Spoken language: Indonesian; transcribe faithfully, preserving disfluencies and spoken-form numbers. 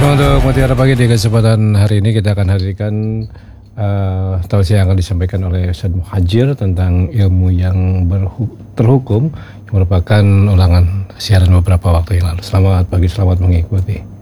Untuk Mutiara Pagi di kesempatan hari ini kita akan hadirkan uh, tausiah yang akan disampaikan oleh Ustaz Muhajir tentang ilmu yang berhu- terhukum yang merupakan ulangan siaran beberapa waktu yang lalu. Selamat pagi, selamat mengikuti.